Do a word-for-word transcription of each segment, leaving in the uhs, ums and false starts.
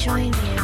join you.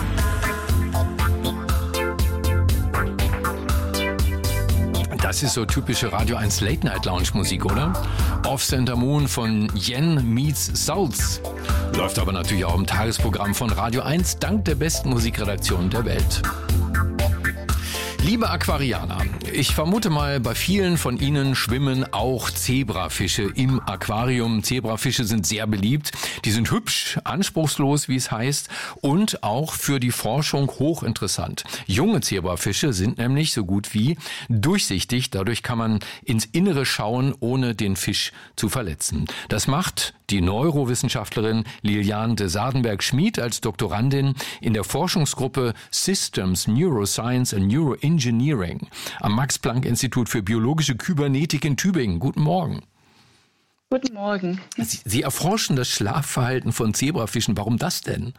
Das ist so typische Radio eins Late Night Lounge Musik, oder? Off Center Moon von Yen Meets Souls. Läuft aber natürlich auch im Tagesprogramm von Radio eins, dank der besten Musikredaktion der Welt. Liebe Aquarianer, ich vermute mal, bei vielen von Ihnen schwimmen auch Zebrafische im Aquarium. Zebrafische sind sehr beliebt. Die sind hübsch, anspruchslos, wie es heißt, und auch für die Forschung hochinteressant. Junge Zebrafische sind nämlich so gut wie durchsichtig. Dadurch kann man ins Innere schauen, ohne den Fisch zu verletzen. Das macht die Neurowissenschaftlerin Liliane de Sardenberg-Schmid als Doktorandin in der Forschungsgruppe Systems, Neuroscience and Neuroengineering am Max-Planck-Institut für biologische Kybernetik in Tübingen. Guten Morgen. Guten Morgen. Sie, Sie erforschen das Schlafverhalten von Zebrafischen. Warum das denn?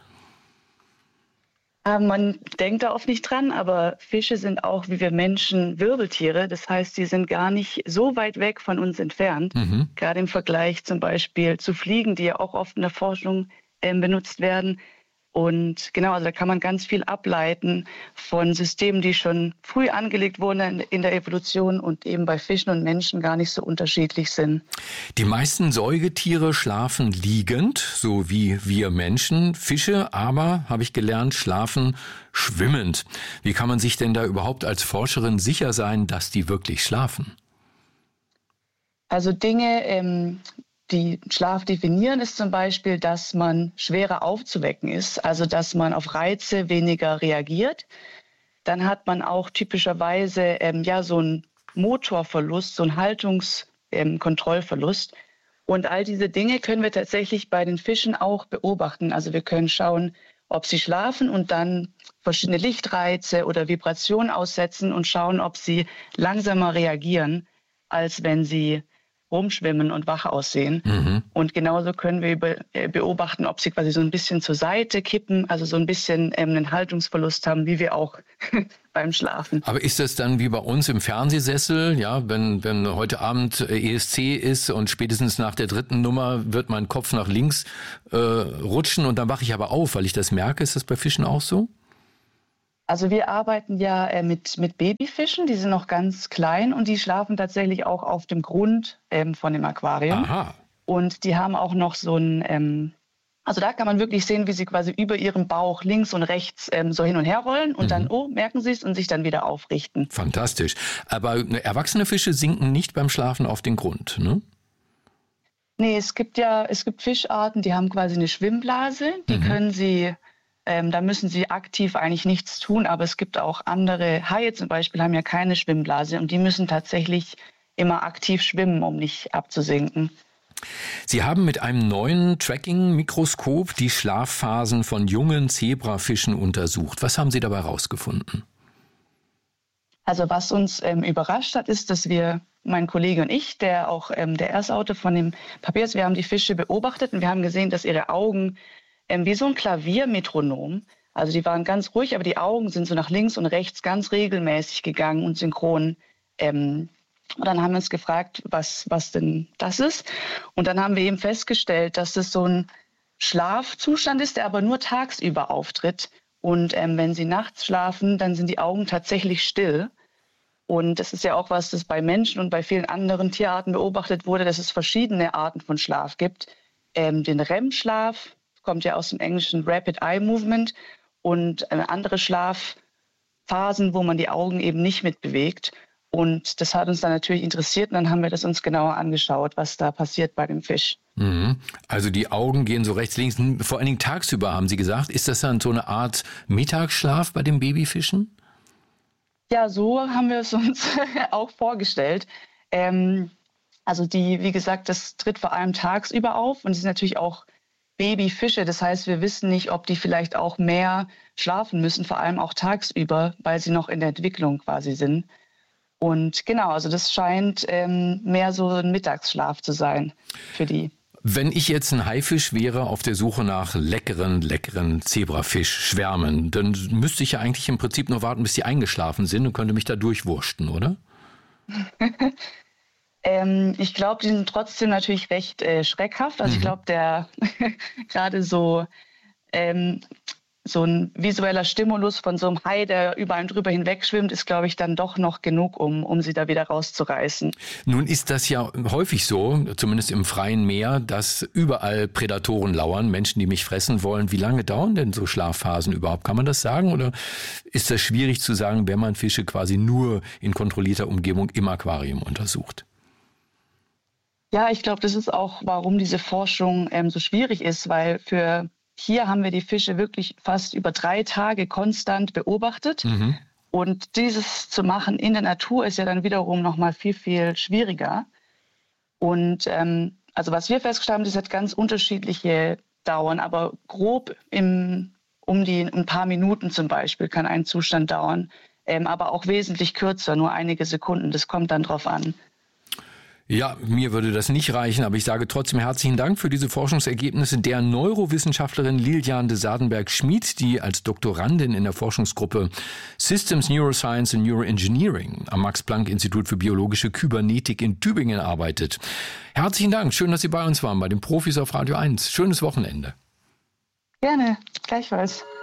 Man denkt da oft nicht dran, aber Fische sind auch, wie wir Menschen, Wirbeltiere. Das heißt, sie sind gar nicht so weit weg von uns entfernt. Mhm. Gerade im Vergleich zum Beispiel zu Fliegen, die ja auch oft in der Forschung äh, benutzt werden. Und genau, also da kann man ganz viel ableiten von Systemen, die schon früh angelegt wurden in der Evolution und eben bei Fischen und Menschen gar nicht so unterschiedlich sind. Die meisten Säugetiere schlafen liegend, so wie wir Menschen. Fische aber, habe ich gelernt, schlafen schwimmend. Wie kann man sich denn da überhaupt als Forscherin sicher sein, dass die wirklich schlafen? Also Dinge, ähm, die Schlaf definieren, ist zum Beispiel, dass man schwerer aufzuwecken ist, also dass man auf Reize weniger reagiert. Dann hat man auch typischerweise ähm, ja, so einen Motorverlust, so einen Haltungskontrollverlust. Ähm, Und all diese Dinge können wir tatsächlich bei den Fischen auch beobachten. Also wir können schauen, ob sie schlafen und dann verschiedene Lichtreize oder Vibrationen aussetzen und schauen, ob sie langsamer reagieren, als wenn sie rumschwimmen und wach aussehen. Mhm. Und genauso können wir beobachten, ob sie quasi so ein bisschen zur Seite kippen, also so ein bisschen ähm, einen Haltungsverlust haben, wie wir auch beim Schlafen. Aber ist das dann wie bei uns im Fernsehsessel, ja, wenn, wenn heute Abend E S C ist und spätestens nach der dritten Nummer wird mein Kopf nach links äh, rutschen und dann wache ich aber auf, weil ich das merke? Ist das bei Fischen auch so? Also wir arbeiten ja äh, mit, mit Babyfischen, die sind noch ganz klein und die schlafen tatsächlich auch auf dem Grund ähm, von dem Aquarium. Aha. Und die haben auch noch so ein, ähm, also da kann man wirklich sehen, wie sie quasi über ihrem Bauch links und rechts ähm, so hin und her rollen und mhm. dann, oh, merken sie es und sich dann wieder aufrichten. Fantastisch. Aber erwachsene Fische sinken nicht beim Schlafen auf den Grund, ne? Nee, es gibt ja, es gibt Fischarten, die haben quasi eine Schwimmblase, die mhm. können sie... Ähm, da müssen sie aktiv eigentlich nichts tun, aber es gibt auch andere, Haie zum Beispiel haben ja keine Schwimmblase und die müssen tatsächlich immer aktiv schwimmen, um nicht abzusinken. Sie haben mit einem neuen Tracking-Mikroskop die Schlafphasen von jungen Zebrafischen untersucht. Was haben Sie dabei herausgefunden? Also was uns ähm, überrascht hat, ist, dass wir, mein Kollege und ich, der auch ähm, der Erstautor von dem Papier ist, wir haben die Fische beobachtet und wir haben gesehen, dass ihre Augen Ähm, wie so ein Klaviermetronom. Also die waren ganz ruhig, aber die Augen sind so nach links und rechts ganz regelmäßig gegangen und synchron. Ähm, und dann haben wir uns gefragt, was, was denn das ist. Und dann haben wir eben festgestellt, dass das so ein Schlafzustand ist, der aber nur tagsüber auftritt. Und ähm, wenn sie nachts schlafen, dann sind die Augen tatsächlich still. Und das ist ja auch was, das bei Menschen und bei vielen anderen Tierarten beobachtet wurde, dass es verschiedene Arten von Schlaf gibt. Ähm, den R E M-Schlaf, kommt ja aus dem englischen Rapid Eye Movement und andere Schlafphasen, wo man die Augen eben nicht mitbewegt. Und das hat uns dann natürlich interessiert und dann haben wir das uns genauer angeschaut, was da passiert bei dem Fisch. Mhm. Also die Augen gehen so rechts, links, vor allen Dingen tagsüber, haben Sie gesagt. Ist das dann so eine Art Mittagsschlaf bei den Babyfischen? Ja, so haben wir es uns auch vorgestellt. Ähm, also die, wie gesagt, das tritt vor allem tagsüber auf und es ist natürlich auch Babyfische. Das heißt, wir wissen nicht, ob die vielleicht auch mehr schlafen müssen, vor allem auch tagsüber, weil sie noch in der Entwicklung quasi sind. Und genau, also das scheint ähm, mehr so ein Mittagsschlaf zu sein für die. Wenn ich jetzt ein Haifisch wäre auf der Suche nach leckeren, leckeren Zebrafisch-Schwärmen, dann müsste ich ja eigentlich im Prinzip nur warten, bis die eingeschlafen sind und könnte mich da durchwursten, oder? Ähm, ich glaube, die sind trotzdem natürlich recht äh, schreckhaft. Also mhm. ich glaube, der gerade so, ähm, so ein visueller Stimulus von so einem Hai, der über einem drüber hinwegschwimmt, ist, glaube ich, dann doch noch genug, um, um sie da wieder rauszureißen. Nun ist das ja häufig so, zumindest im freien Meer, dass überall Prädatoren lauern, Menschen, die mich fressen wollen. Wie lange dauern denn so Schlafphasen überhaupt? Kann man das sagen? Oder ist das schwierig zu sagen, wenn man Fische quasi nur in kontrollierter Umgebung im Aquarium untersucht? Ja, ich glaube, das ist auch, warum diese Forschung ähm, so schwierig ist, weil für hier haben wir die Fische wirklich fast über drei Tage konstant beobachtet. Mhm. Und dieses zu machen in der Natur ist ja dann wiederum noch mal viel, viel schwieriger. Und ähm, also was wir festgestellt haben, das hat ganz unterschiedliche Dauern, aber grob im, um die ein paar Minuten zum Beispiel kann ein Zustand dauern, ähm, aber auch wesentlich kürzer, nur einige Sekunden. Das kommt dann drauf an. Ja, mir würde das nicht reichen, aber ich sage trotzdem herzlichen Dank für diese Forschungsergebnisse der Neurowissenschaftlerin Lilian de Sardenberg-Schmid, die als Doktorandin in der Forschungsgruppe Systems Neuroscience and Neuroengineering am Max-Planck-Institut für biologische Kybernetik in Tübingen arbeitet. Herzlichen Dank, schön, dass Sie bei uns waren, bei den Profis auf Radio eins. Schönes Wochenende. Gerne, gleichfalls.